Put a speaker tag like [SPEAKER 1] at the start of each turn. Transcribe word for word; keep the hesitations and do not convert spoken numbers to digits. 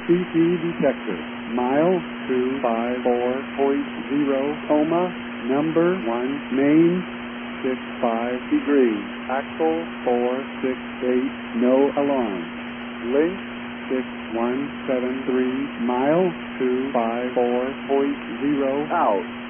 [SPEAKER 1] C P detector. Mile two five four point zero, coma, number one, main, six five degrees, axle four six eight, no alarm. Link six one seven three, mile two five four point zero, out.